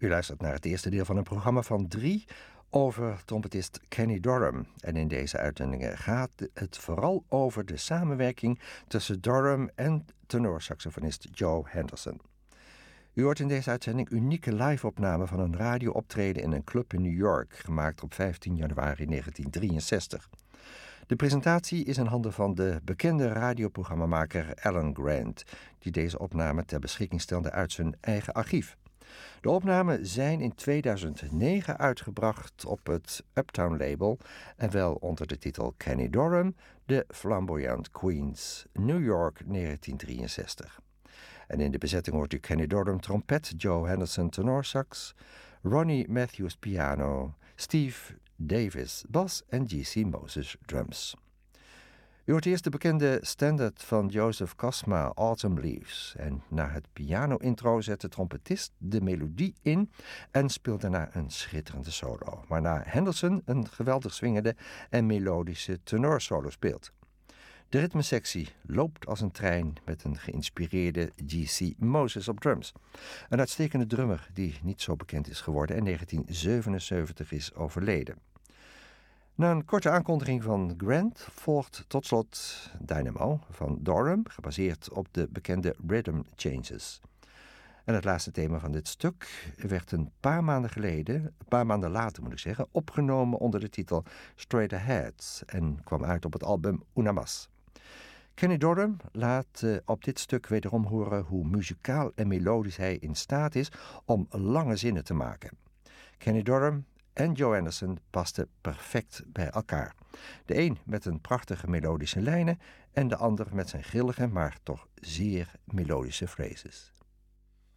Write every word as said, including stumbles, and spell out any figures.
U luistert naar het eerste deel van een programma van drie over trompetist Kenny Dorham. En in deze uitzendingen gaat het vooral over de samenwerking tussen Dorham en tenorsaxofonist Joe Henderson. U hoort in deze uitzending unieke live-opname van een radiooptreden in een club in New York, gemaakt op vijftien januari negentien drieënzestig. De presentatie is in handen van de bekende radioprogrammamaker Alan Grant, die deze opname ter beschikking stelde uit zijn eigen archief. De opnamen zijn in tweeduizend negen uitgebracht op het Uptown label en wel onder de titel Kenny Dorham, The Flamboyant Queens, New York negentien drieënzestig. En in de bezetting hoort u Kenny Dorham trompet, Joe Henderson tenorsax, Ronnie Matthews piano, Steve Davis bas en G C Moses drums. U hoort eerst de bekende standard van Joseph Kosma, Autumn Leaves. En na het piano-intro zet de trompetist de melodie in en speelt daarna een schitterende solo, waarna Henderson een geweldig swingende en melodische tenorsolo speelt. De ritmesectie loopt als een trein met een geïnspireerde G C Moses op drums. Een uitstekende drummer die niet zo bekend is geworden en negentien zevenenzeventig is overleden. Na een korte aankondiging van Grant volgt tot slot Dynamo van Dorham, gebaseerd op de bekende Rhythm Changes. En het laatste thema van dit stuk werd een paar maanden geleden, een paar maanden later moet ik zeggen, opgenomen onder de titel Straight Ahead en kwam uit op het album Una Mas. Kenny Dorham laat uh, op dit stuk wederom horen hoe muzikaal en melodisch hij in staat is om lange zinnen te maken. Kenny Dorham en Joe Henderson pasten perfect bij elkaar. De een met een prachtige melodische lijnen en de ander met zijn grillige, maar toch zeer melodische phrases.